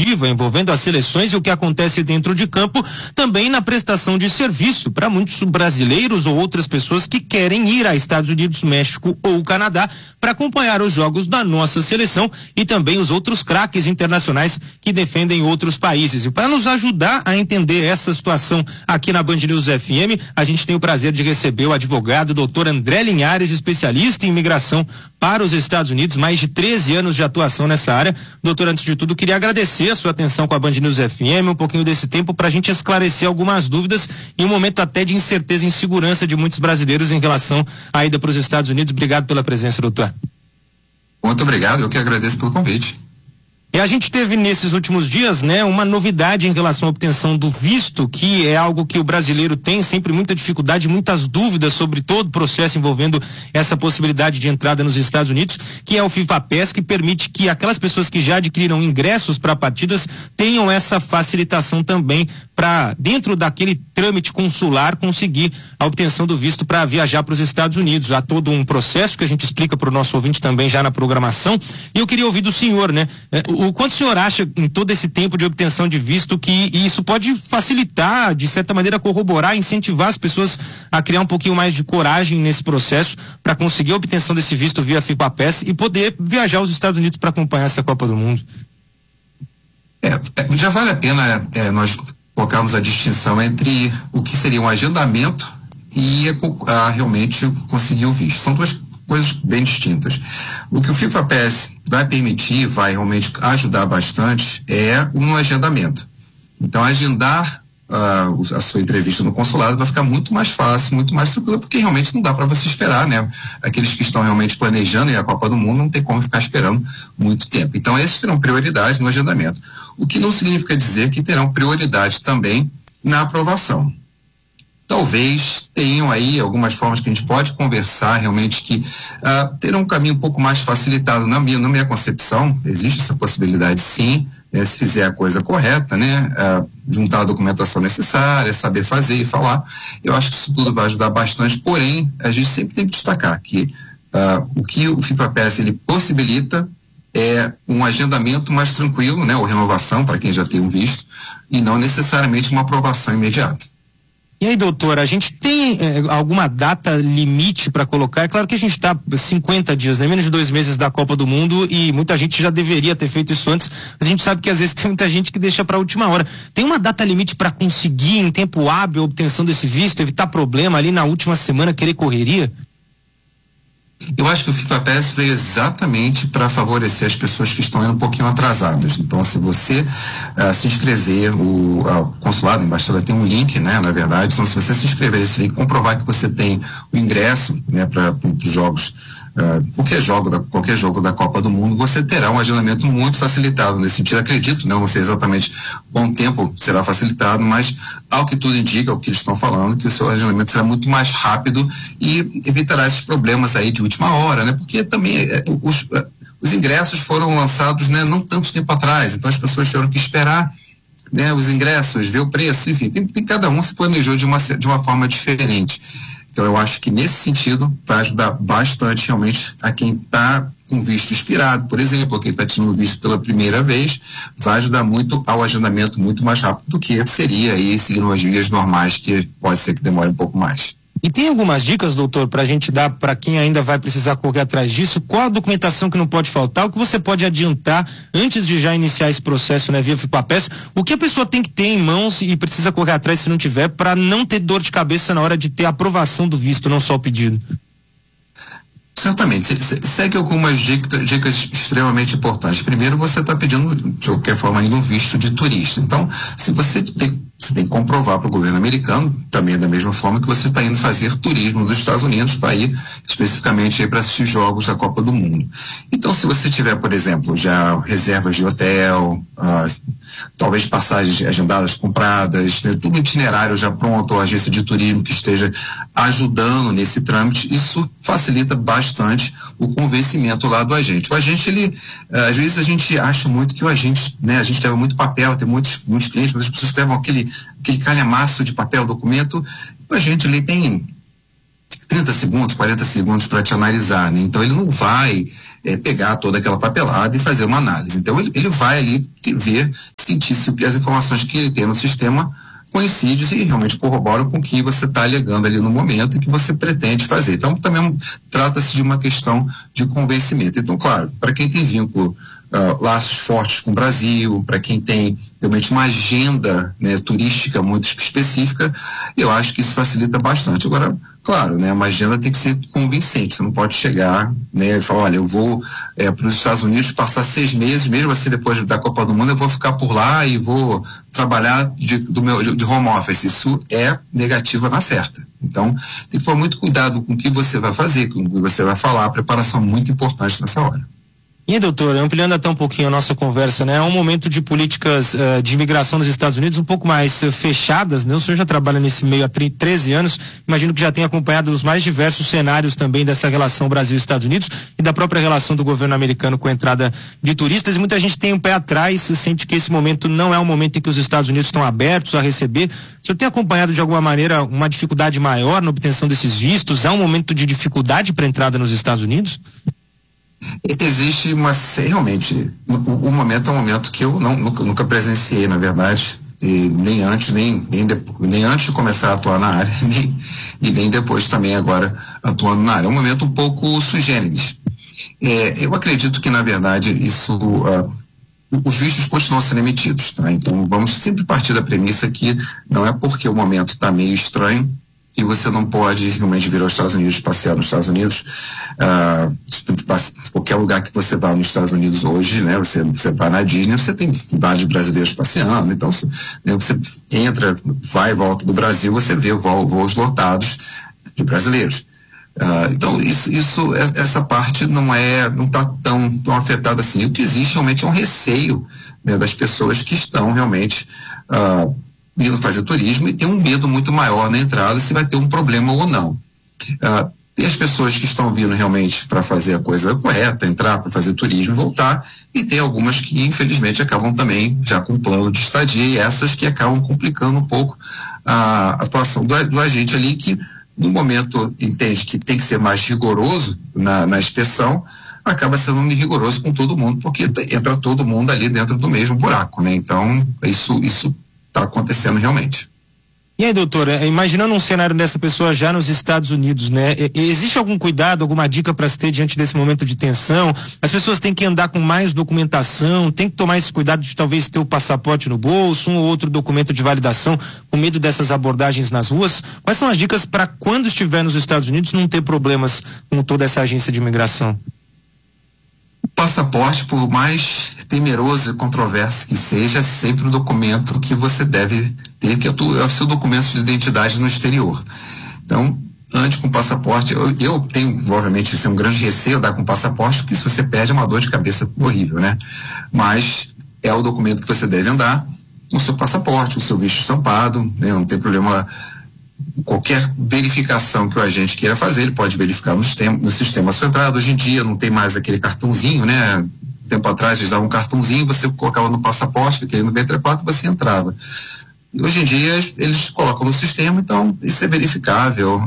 esportiva envolvendo as seleções e o que acontece dentro de campo, também na prestação de serviço para muitos brasileiros ou outras pessoas que querem ir a Estados Unidos, México ou Canadá para acompanhar os jogos da nossa seleção e também os outros craques internacionais que defendem outros países. E para nos ajudar a entender essa situação aqui na Band News FM, a gente tem o prazer de receber o advogado Dr. André Linhares, especialista em imigração para os Estados Unidos, mais de 13 anos de atuação nessa área. Doutor, antes de tudo, queria agradecer a sua atenção com a Band News FM, um pouquinho desse tempo para a gente esclarecer algumas dúvidas em um momento até de incerteza e insegurança de muitos brasileiros em relação à ida para os Estados Unidos. Obrigado pela presença, doutor. Muito obrigado, eu que agradeço pelo convite. E a gente teve nesses últimos dias, uma novidade em relação à obtenção do visto, que é algo que o brasileiro tem sempre muita dificuldade, muitas dúvidas sobre todo o processo envolvendo essa possibilidade de entrada nos Estados Unidos, que é o FIFA-PES, que permite que aquelas pessoas que já adquiriram ingressos para partidas tenham essa facilitação também para, dentro daquele trâmite consular, conseguir a obtenção do visto para viajar para os Estados Unidos. Há todo um processo que a gente explica para o nosso ouvinte também já na programação. E eu queria ouvir do senhor, o quanto o senhor acha, em todo esse tempo de obtenção de visto, que isso pode facilitar, de certa maneira, corroborar, incentivar as pessoas a criar um pouquinho mais de coragem nesse processo para conseguir a obtenção desse visto via FIFA-PES e poder viajar aos Estados Unidos para acompanhar essa Copa do Mundo? Já vale a pena nós colocarmos a distinção entre o que seria um agendamento e realmente conseguir o visto. São duas coisas bem distintas. O que o FIFA-PES vai permitir, vai realmente ajudar bastante, é um agendamento. Então, agendar a sua entrevista no consulado vai ficar muito mais fácil, muito mais tranquilo, porque realmente não dá para você esperar, Aqueles que estão realmente planejando ir à Copa do Mundo não tem como ficar esperando muito tempo. Então, esses terão prioridade no agendamento. O que não significa dizer que terão prioridade também na aprovação. Talvez tenham aí algumas formas que a gente pode conversar realmente que terão um caminho um pouco mais facilitado. Na minha concepção, existe essa possibilidade sim, se fizer a coisa correta, juntar a documentação necessária, saber fazer e falar. Eu acho que isso tudo vai ajudar bastante, porém, a gente sempre tem que destacar que o que o FIFA-PES ele possibilita é um agendamento mais tranquilo, ou renovação para quem já tem um visto, e não necessariamente uma aprovação imediata. E aí, doutor, a gente tem alguma data limite para colocar? É claro que a gente está 50 dias, menos de 2 meses da Copa do Mundo, e muita gente já deveria ter feito isso antes. A gente sabe que às vezes tem muita gente que deixa para a última hora. Tem uma data limite para conseguir, em tempo hábil, a obtenção desse visto, evitar problema ali na última semana, querer correria? Eu acho que o FIFA-PES veio exatamente para favorecer as pessoas que estão indo um pouquinho atrasadas. Então, se você se inscrever, o consulado, a embaixada tem um link, na verdade. Então, se você se inscrever nesse link, comprovar que você tem o ingresso, para os jogos, qualquer jogo da Copa do Mundo, você terá um agendamento muito facilitado nesse sentido. Acredito, não sei exatamente quanto tempo será facilitado, mas ao que tudo indica, o que eles estão falando, que o seu agendamento será muito mais rápido e evitará esses problemas aí de última hora, porque também os ingressos foram lançados, não tanto tempo atrás, então as pessoas tiveram que esperar, os ingressos, ver o preço, enfim, tem cada um se planejou de uma forma diferente. Então, eu acho que nesse sentido vai ajudar bastante realmente a quem está com visto expirado, por exemplo, quem está tendo visto pela primeira vez, vai ajudar muito ao agendamento muito mais rápido do que seria aí seguindo as vias normais, que pode ser que demore um pouco mais. E tem algumas dicas, doutor, para a gente dar para quem ainda vai precisar correr atrás disso? Qual a documentação que não pode faltar? O que você pode adiantar antes de já iniciar esse processo, via FIFA-PES? O que a pessoa tem que ter em mãos e precisa correr atrás se não tiver, para não ter dor de cabeça na hora de ter a aprovação do visto, não só o pedido? Certamente. Segue algumas dicas extremamente importantes. Primeiro, você está pedindo, de qualquer forma, ainda um visto de turista. Então, se você tem que comprovar para o governo americano, também da mesma forma que você está indo fazer turismo nos Estados Unidos, para ir especificamente para assistir jogos da Copa do Mundo. Então, se você tiver, por exemplo, já reservas de hotel, talvez passagens agendadas, compradas, tudo itinerário já pronto, ou agência de turismo que esteja ajudando nesse trâmite, isso facilita bastante o convencimento lá do agente. O agente, às vezes a gente acha muito que o agente, a gente leva muito papel, tem muitos clientes, mas as pessoas levam aquele calhamaço de papel, documento, o agente tem 30 segundos, 40 segundos para te analisar, Então ele não vai pegar toda aquela papelada e fazer uma análise. Então ele vai ali ver, sentir se as informações que ele tem no sistema coincidem e realmente corroboram com o que você está alegando ali no momento e que você pretende fazer. Então também trata-se de uma questão de convencimento. Então, claro, para quem tem vínculo, laços fortes com o Brasil, para quem tem realmente uma agenda, né, turística muito específica, eu acho que isso facilita bastante. Agora, claro, né, uma agenda tem que ser convincente, você não pode chegar, né, e falar, olha, eu vou para os Estados Unidos passar 6 meses, mesmo assim depois da Copa do Mundo eu vou ficar por lá e vou trabalhar de home office. Isso é negativa na certa. Então, tem que tomar muito cuidado com o que você vai fazer, com o que você vai falar, a preparação é muito importante nessa hora. E, doutor, ampliando até um pouquinho a nossa conversa, né? É um momento de políticas de imigração nos Estados Unidos um pouco mais fechadas, né? O senhor já trabalha nesse meio há 13 anos, imagino que já tenha acompanhado os mais diversos cenários também dessa relação Brasil-Estados Unidos e da própria relação do governo americano com a entrada de turistas, e muita gente tem um pé atrás, sente que esse momento não é um momento em que os Estados Unidos estão abertos a receber. O senhor tem acompanhado de alguma maneira uma dificuldade maior na obtenção desses vistos? Há um momento de dificuldade para a entrada nos Estados Unidos? Existe realmente, o momento é um momento que eu nunca presenciei, na verdade, e nem antes de começar a atuar na área, nem depois também agora atuando na área. É um momento um pouco sui generis. Eu acredito que, na verdade, os vistos continuam sendo emitidos, tá? Então vamos sempre partir da premissa que não é porque o momento está meio estranho e você não pode realmente vir aos Estados Unidos, passear nos Estados Unidos. Qualquer lugar que você vá nos Estados Unidos hoje, né, você vai na Disney, você tem vários brasileiros passeando. Então, você entra, vai e volta do Brasil, você vê voos lotados de brasileiros. Então, essa parte não está tão afetada assim. O que existe realmente é um receio, né, das pessoas que estão realmente vindo fazer turismo e tem um medo muito maior na entrada se vai ter um problema ou não. Tem as pessoas que estão vindo realmente para fazer a coisa correta, entrar para fazer turismo e voltar, e tem algumas que infelizmente acabam também já com plano de estadia, e essas que acabam complicando um pouco a atuação do agente ali, que no momento entende que tem que ser mais rigoroso na inspeção, acaba sendo rigoroso com todo mundo, porque entra todo mundo ali dentro do mesmo buraco, né? Então isso está acontecendo realmente. E aí, doutora, imaginando um cenário dessa pessoa já nos Estados Unidos, né? Existe algum cuidado, alguma dica para se ter diante desse momento de tensão? As pessoas têm que andar com mais documentação, tem que tomar esse cuidado de talvez ter o passaporte no bolso, um ou outro documento de validação, com medo dessas abordagens nas ruas. Quais são as dicas para quando estiver nos Estados Unidos não ter problemas com toda essa agência de imigração? O passaporte, por mais temeroso e controverso que seja, é sempre um documento que você deve ter, que é o seu documento de identidade no exterior. Então, ande com passaporte. Eu tenho, obviamente, um grande receio de dar com passaporte, porque se você perde é uma dor de cabeça horrível, né? Mas é o documento que você deve andar, o seu passaporte, o seu visto estampado, né? Não tem problema. Qualquer verificação que o agente queira fazer, ele pode verificar no sistema sua entrada. Hoje em dia não tem mais aquele cartãozinho, né? Tempo atrás eles davam um cartãozinho, você colocava no passaporte, aquele no B34, você entrava. E hoje em dia eles colocam no sistema, então isso é verificável.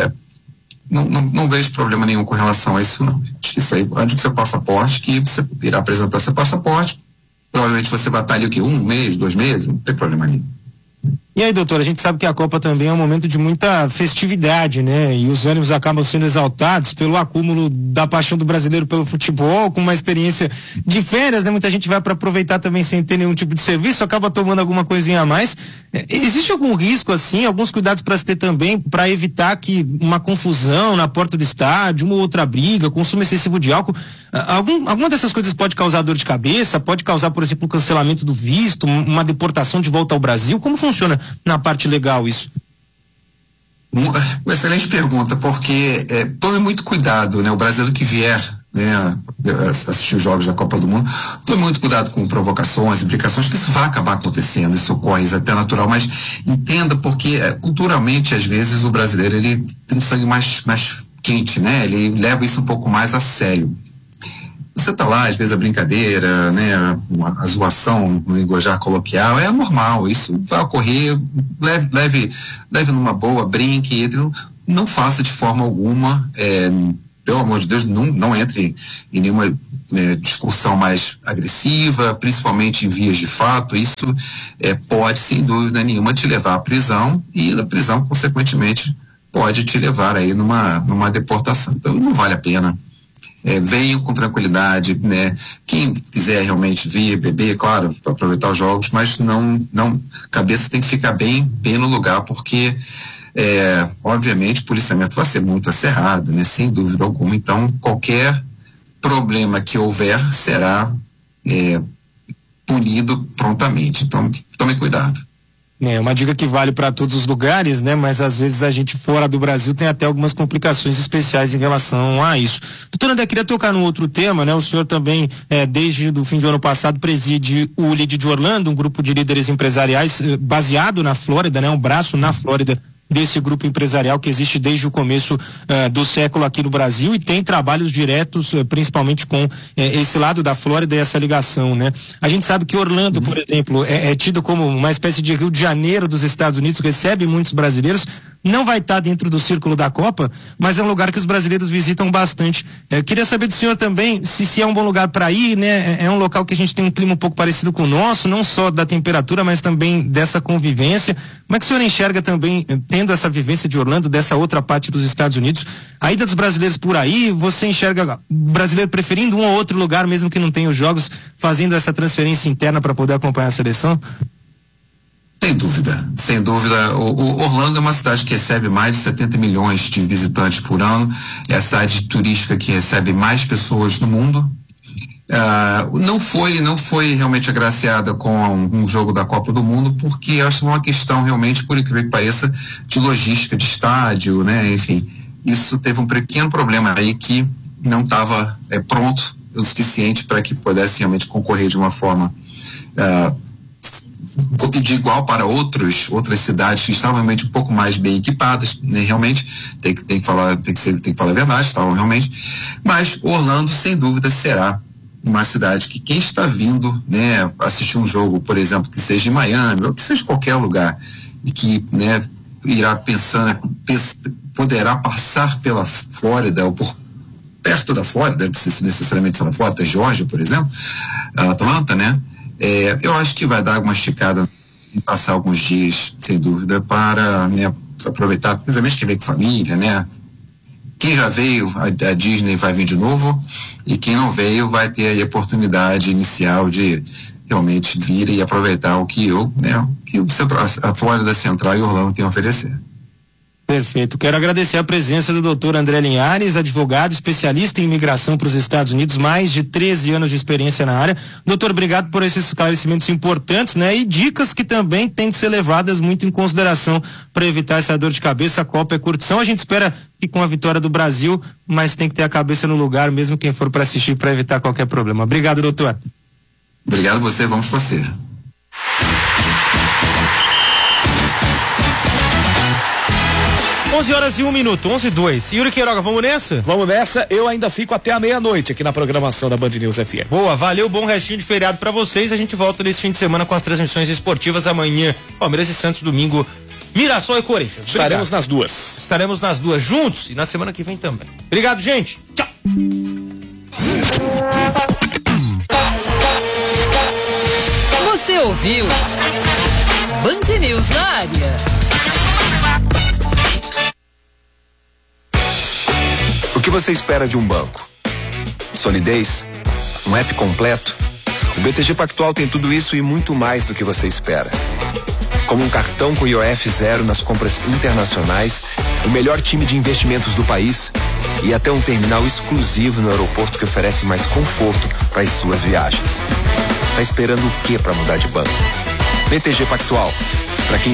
Não vejo problema nenhum com relação a isso, não. Acho que isso aí, antes do seu passaporte, que você irá apresentar seu passaporte, provavelmente você vai estar ali o quê? 1 mês, 2 meses, não tem problema nenhum. E aí, doutora, a gente sabe que a Copa também é um momento de muita festividade, né? E os ânimos acabam sendo exaltados pelo acúmulo da paixão do brasileiro pelo futebol, com uma experiência de férias, né? Muita gente vai para aproveitar também sem ter nenhum tipo de serviço, acaba tomando alguma coisinha a mais. Existe algum risco, assim, alguns cuidados para se ter também, para evitar que uma confusão na porta do estádio, uma ou outra briga, consumo excessivo de álcool, alguma dessas coisas pode causar dor de cabeça, pode causar, por exemplo, o cancelamento do visto, uma deportação de volta ao Brasil? Como funciona na parte legal isso? Uma excelente pergunta, porque tome muito cuidado, né? O brasileiro que vier, né, assistir os jogos da Copa do Mundo, tome muito cuidado com provocações, implicações, que isso vai acabar acontecendo, isso ocorre, isso é até natural, mas entenda, porque culturalmente, às vezes, o brasileiro ele tem um sangue mais quente, né? Ele leva isso um pouco mais a sério. Você tá lá, às vezes a brincadeira, né, a zoação no linguajar coloquial é normal, isso vai ocorrer, leve numa boa, brinque, não faça de forma alguma pelo amor de Deus, não entre em nenhuma discussão mais agressiva, principalmente em vias de fato. Isso pode, sem dúvida nenhuma, te levar à prisão, e na prisão, consequentemente, pode te levar aí numa deportação. Então, não vale a pena. Venham com tranquilidade, né? Quem quiser realmente vir, beber, claro, para aproveitar os jogos, mas cabeça tem que ficar bem no lugar, porque obviamente o policiamento vai ser muito acerrado, né? Sem dúvida alguma. Então, qualquer problema que houver será punido prontamente. Então, tome cuidado. Uma dica que vale para todos os lugares, né? Mas às vezes a gente fora do Brasil tem até algumas complicações especiais em relação a isso. Doutor André, queria tocar num outro tema, né? O senhor também, desde o fim do ano passado, preside o LEAD de Orlando, um grupo de líderes empresariais baseado na Flórida, né? Um braço na Flórida desse grupo empresarial que existe desde o começo do século aqui no Brasil, e tem trabalhos diretos, principalmente com esse lado da Flórida e essa ligação, né? A gente sabe que Orlando, por exemplo, é tido como uma espécie de Rio de Janeiro dos Estados Unidos, recebe muitos brasileiros. Não vai estar dentro do círculo da Copa, mas é um lugar que os brasileiros visitam bastante. Queria saber do senhor também se é um bom lugar para ir, né? É um local que a gente tem um clima um pouco parecido com o nosso, não só da temperatura, mas também dessa convivência. Como é que o senhor enxerga também, tendo essa vivência de Orlando, dessa outra parte dos Estados Unidos, a ida dos brasileiros por aí? Você enxerga o brasileiro preferindo um ou outro lugar, mesmo que não tenha os jogos, fazendo essa transferência interna para poder acompanhar a seleção? Sem dúvida. O Orlando é uma cidade que recebe mais de 70 milhões de visitantes por ano. É a cidade turística que recebe mais pessoas no mundo. Não foi realmente agraciada com um jogo da Copa do Mundo, porque eu acho uma questão realmente, por incrível que pareça, de logística de estádio, né? Enfim, isso teve um pequeno problema aí que não estava pronto o suficiente para que pudesse realmente concorrer de uma forma de igual para outras cidades que estavam realmente um pouco mais bem equipadas, né? Realmente tem que falar a verdade, estavam realmente. Mas Orlando, sem dúvida, será uma cidade que quem está vindo, né, assistir um jogo, por exemplo, que seja em Miami ou que seja em qualquer lugar, e que, né, poderá passar pela Flórida ou por perto da Flórida, não precisa necessariamente ser na Flórida, Geórgia, por exemplo, Atlanta, né? Eu acho que vai dar uma esticada em passar alguns dias, sem dúvida, para, né, aproveitar, principalmente quem veio com família, né? Quem já veio, a Disney vai vir de novo, e quem não veio vai ter aí a oportunidade inicial de realmente vir e aproveitar o que a Flórida Central e Orlando tem a oferecer. Perfeito. Quero agradecer a presença do Dr. André Linhares, advogado, especialista em imigração para os Estados Unidos, mais de 13 anos de experiência na área. Doutor, obrigado por esses esclarecimentos importantes, né? E dicas que também têm que ser levadas muito em consideração para evitar essa dor de cabeça. A Copa é curtição. A gente espera que com a vitória do Brasil, mas tem que ter a cabeça no lugar, mesmo quem for para assistir, para evitar qualquer problema. Obrigado, doutor. Obrigado a você, vamos torcer. 11h01, 11h02. Yuri Queiroga, vamos nessa? Vamos nessa, eu ainda fico até a meia-noite aqui na programação da Band News FM. Boa, valeu, bom restinho de feriado pra vocês. A gente volta nesse fim de semana com as transmissões esportivas amanhã. Palmeiras e Santos, domingo, Mirassol e Corinthians. Estaremos nas duas. Estaremos nas duas juntos e na semana que vem também. Obrigado, gente. Tchau. Você ouviu Band News na área. O que você espera de um banco? Solidez? Um app completo? O BTG Pactual tem tudo isso e muito mais do que você espera. Como um cartão com IOF zero nas compras internacionais, o melhor time de investimentos do país e até um terminal exclusivo no aeroporto que oferece mais conforto para as suas viagens. Tá esperando o que para mudar de banco? BTG Pactual. Para quem